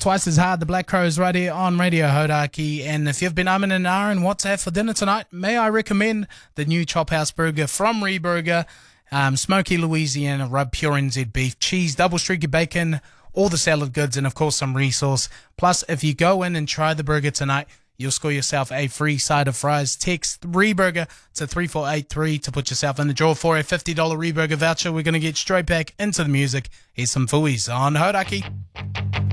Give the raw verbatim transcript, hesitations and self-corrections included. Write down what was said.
Twice as Hard, the Black Crows right here on Radio Hodaki. And if you've been umming and ahhing what's that for dinner tonight, may I recommend the new Chop House Burger from Reburger, um, Smoky Louisiana Rub Pure N Z Beef, cheese, double streaky bacon, all the salad goods, and of course some resource. Plus, if you go in and try the burger tonight, you'll score yourself a free side of fries. Text Reburger to three four eight three to put yourself in the draw for a fifty dollars Reburger voucher. We're going to get straight back into the music. Here's some Fooey's on Hodaki.